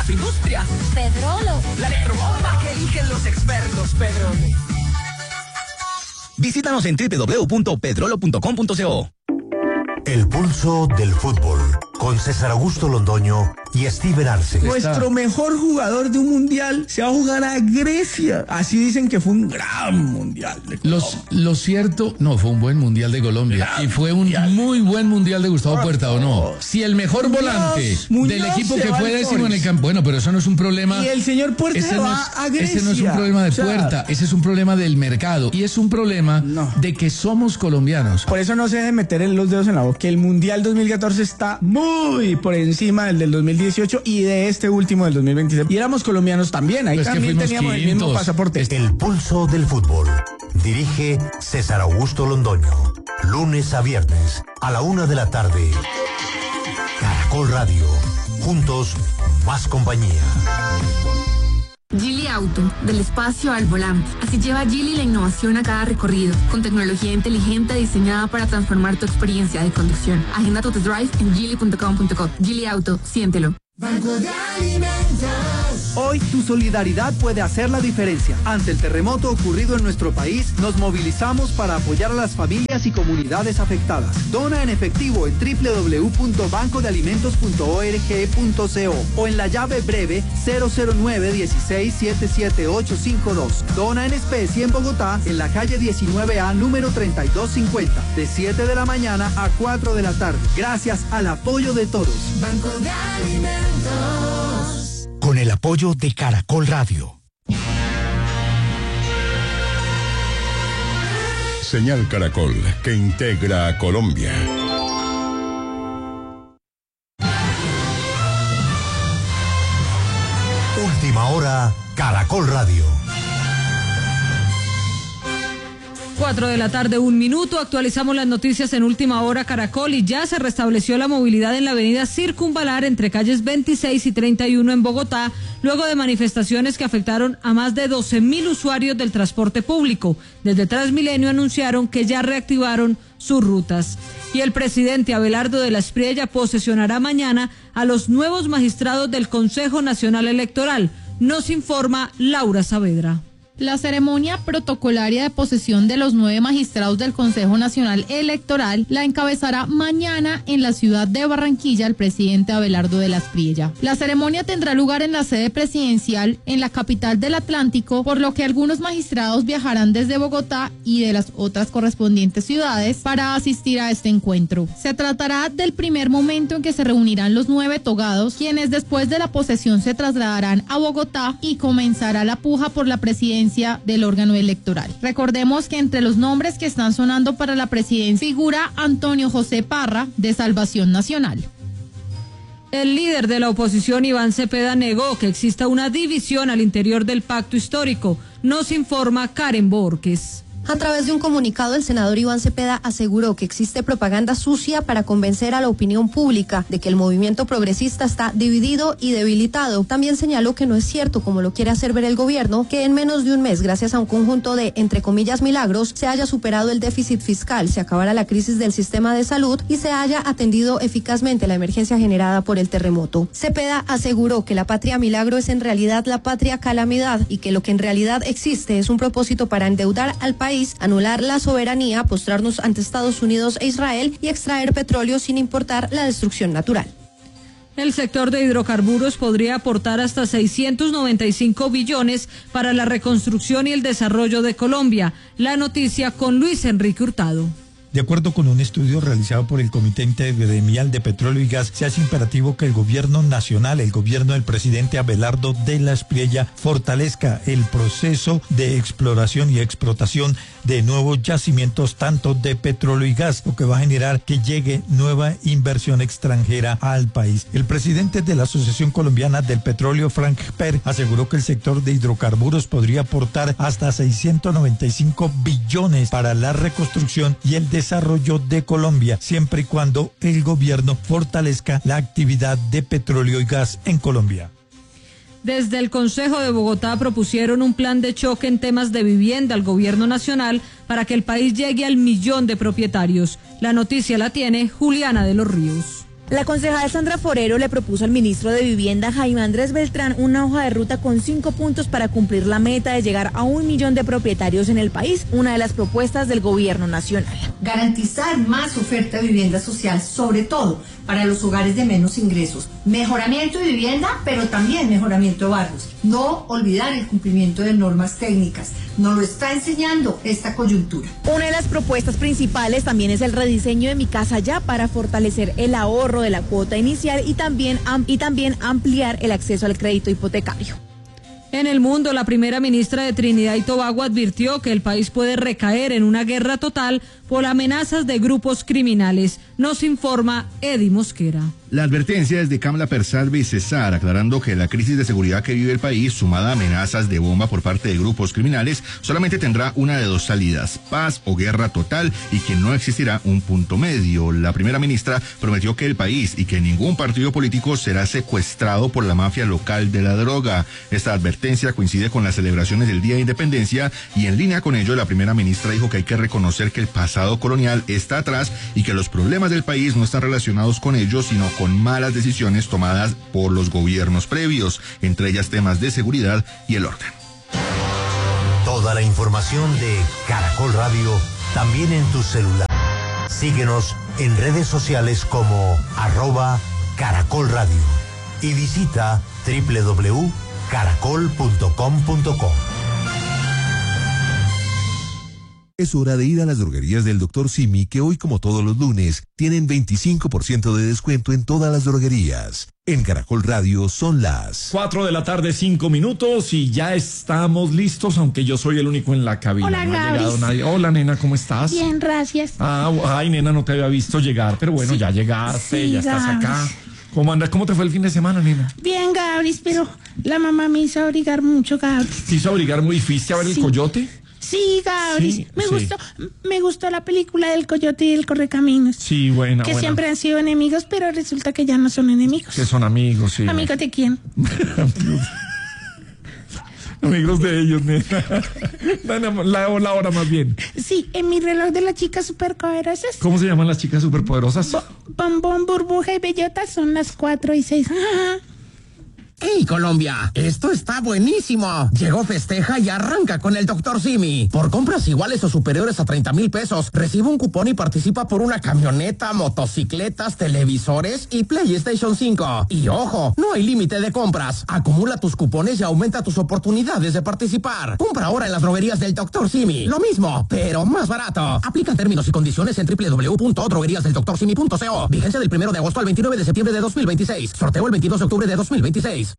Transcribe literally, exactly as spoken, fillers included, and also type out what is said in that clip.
las industrias. Pedrolo. La electrobomba que eligen los expertos, Pedrolo. Visítanos en doble u doble u doble u punto pedrolo punto com punto co. El pulso del fútbol, con César Augusto Londoño y Steven Arce. Nuestro mejor jugador de un mundial se va a jugar a Grecia. Así dicen que fue un gran mundial de Los, lo cierto, no, fue un buen mundial de Colombia. Gran y fue un mundial. Muy buen mundial de Gustavo Por Puerta, favor. ¿O no? Si el mejor Muñoz, volante Muñoz del equipo que fue décimo en el campo. Bueno, pero eso no es un problema. Y el señor Puerta ese va no es, a Grecia. Ese no es un problema de o sea, Puerta, ese es un problema del mercado. Y es un problema no. de que somos colombianos. Por eso no se deje meter los dedos en la boca. Que el mundial dos mil catorce está muy por encima del del dos mil dieciocho y de este último del dos mil veintiséis. Y éramos colombianos también, ahí pues también teníamos quintos. El mismo pasaporte. El pulso del fútbol. Dirige César Augusto Londoño. Lunes a viernes, a la una de la tarde. Caracol Radio. Juntos, más compañía. Geely Auto, del espacio al volante. Así lleva Geely la innovación a cada recorrido, con tecnología inteligente diseñada para transformar tu experiencia de conducción. Agenda tu test drive en geely punto com punto co. Geely Auto, siéntelo. Banco de Alimentos. Hoy tu solidaridad puede hacer la diferencia. Ante el terremoto ocurrido en nuestro país, nos movilizamos para apoyar a las familias y comunidades afectadas. Dona en efectivo en doble u doble u doble u punto banco de alimentos punto org punto co o en la llave breve cero cero nueve dieciséis setenta y siete ochocientos cincuenta y dos. Dona en especie en Bogotá, en la calle diecinueve A, número treinta y dos cincuenta, de siete de la mañana a cuatro de la tarde. Gracias al apoyo de todos. Banco de Alimentos. Con el apoyo de Caracol Radio. Señal Caracol, que integra a Colombia. Última hora, Caracol Radio. Cuatro de la tarde, un minuto, actualizamos las noticias en Última Hora Caracol y ya se restableció la movilidad en la avenida Circunvalar entre calles veintiséis y treinta y uno en Bogotá, luego de manifestaciones que afectaron a más de doce mil usuarios del transporte público. Desde Transmilenio anunciaron que ya reactivaron sus rutas. Y el presidente Abelardo de la Espriella posesionará mañana a los nuevos magistrados del Consejo Nacional Electoral. Nos informa Laura Saavedra. La ceremonia protocolaria de posesión de los nueve magistrados del Consejo Nacional Electoral la encabezará mañana en la ciudad de Barranquilla el presidente Abelardo de la Espriella. La ceremonia tendrá lugar en la sede presidencial en la capital del Atlántico, por lo que algunos magistrados viajarán desde Bogotá y de las otras correspondientes ciudades para asistir a este encuentro. Se tratará del primer momento en que se reunirán los nueve togados, quienes después de la posesión se trasladarán a Bogotá y comenzará la puja por la presidencia del órgano electoral. Recordemos que entre los nombres que están sonando para la presidencia figura Antonio José Parra, de Salvación Nacional. El líder de la oposición, Iván Cepeda, negó que exista una división al interior del pacto histórico. Nos informa Karen Borges. A través de un comunicado, el senador Iván Cepeda aseguró que existe propaganda sucia para convencer a la opinión pública de que el movimiento progresista está dividido y debilitado. También señaló que no es cierto, como lo quiere hacer ver el gobierno, que en menos de un mes, gracias a un conjunto de, entre comillas, milagros, se haya superado el déficit fiscal, se acabara la crisis del sistema de salud y se haya atendido eficazmente la emergencia generada por el terremoto. Cepeda aseguró que la patria milagro es en realidad la patria calamidad y que lo que en realidad existe es un propósito para endeudar al país, anular la soberanía, postrarnos ante Estados Unidos e Israel y extraer petróleo sin importar la destrucción natural. El sector de hidrocarburos podría aportar hasta seiscientos noventa y cinco billones para la reconstrucción y el desarrollo de Colombia. La noticia con Luis Enrique Hurtado. De acuerdo con un estudio realizado por el Comité Intergremial de Petróleo y Gas, se hace imperativo que el gobierno nacional, el gobierno del presidente Abelardo de la Espriella, fortalezca el proceso de exploración y explotación de nuevos yacimientos, tanto de petróleo y gas, lo que va a generar que llegue nueva inversión extranjera al país. El presidente de la Asociación Colombiana del Petróleo, Frank Per, aseguró que el sector de hidrocarburos podría aportar hasta seiscientos noventa y cinco billones para la reconstrucción y el desarrollo desarrollo de Colombia, siempre y cuando el gobierno fortalezca la actividad de petróleo y gas en Colombia. Desde el Consejo de Bogotá propusieron un plan de choque en temas de vivienda al gobierno nacional para que el país llegue al millón de propietarios. La noticia la tiene Juliana de los Ríos. La concejal Sandra Forero le propuso al ministro de Vivienda, Jaime Andrés Beltrán, una hoja de ruta con cinco puntos para cumplir la meta de llegar a un millón de propietarios en el país, una de las propuestas del gobierno nacional. Garantizar más oferta de vivienda social, sobre todo para los hogares de menos ingresos. Mejoramiento de vivienda, pero también mejoramiento de barrios. No olvidar el cumplimiento de normas técnicas. Nos lo está enseñando esta coyuntura. Una de las propuestas principales también es el rediseño de Mi Casa Ya para fortalecer el ahorro de la cuota inicial y también, y también ampliar el acceso al crédito hipotecario. En el mundo, la primera ministra de Trinidad y Tobago advirtió que el país puede recaer en una guerra total por amenazas de grupos criminales. Nos informa Eddie Mosquera. La advertencia es de Kamla Persalve y Cesar, aclarando que la crisis de seguridad que vive el país, sumada a amenazas de bomba por parte de grupos criminales, solamente tendrá una de dos salidas: paz o guerra total, y que no existirá un punto medio. La primera ministra prometió que el país y que ningún partido político será secuestrado por la mafia local de la droga. Esta advertencia coincide con las celebraciones del Día de Independencia y en línea con ello la primera ministra dijo que hay que reconocer que el pasado colonial está atrás y que los problemas del país no están relacionados con ello, sino con con malas decisiones tomadas por los gobiernos previos, entre ellas temas de seguridad y el orden. Toda la información de Caracol Radio también en tu celular. Síguenos en redes sociales como arroba Caracol Radio y visita doble u doble u doble u punto caracol punto com punto co. Es hora de ir a las droguerías del doctor Simi, que hoy, como todos los lunes, tienen veinticinco por ciento de descuento en todas las droguerías. En Caracol Radio son las cuatro de la tarde, cinco minutos, y ya estamos listos, aunque yo soy el único en la cabina. Hola, no ha Gabris. llegado nadie. Hola, nena, ¿cómo estás? Bien, gracias. Ah, ay, nena, no te había visto llegar, pero bueno, Sí. ya llegaste, Sí, ya estás Gabris. acá. ¿Cómo andas? ¿Cómo te fue el fin de semana, nena? Bien, Gabris, pero la mamá me hizo abrigar mucho, Gabris. ¿Te hizo abrigar muy difícil a ver Sí. el coyote? Sí, Gabris. Sí, me sí. gustó, me gustó la película del coyote y el correcaminos. Sí, buena, que buena. siempre han sido enemigos, pero resulta que ya no son enemigos. Que son amigos, sí. ¿Amigos de quién? Amigos de ellos, nena. La, la, la hora más bien. Sí, en mi reloj de las chicas superpoderosas. ¿Cómo se llaman las chicas superpoderosas? Bombón, burbuja y bellota son las cuatro y seis. ¡Hey, Colombia! Esto está buenísimo. Llegó Festeja y arranca con el doctor Simi. Por compras iguales o superiores a treinta mil pesos, recibe un cupón y participa por una camioneta, motocicletas, televisores y PlayStation cinco. Y ojo, no hay límite de compras. Acumula tus cupones y aumenta tus oportunidades de participar. Compra ahora en las droguerías del doctor Simi. Lo mismo, pero más barato. Aplican términos y condiciones en doble u doble u doble u punto droguerías del doctor simi punto co. Vigencia del primero de agosto al veintinueve de septiembre de dos mil veintiséis. Sorteo el veintidós de octubre de dos mil veintiséis.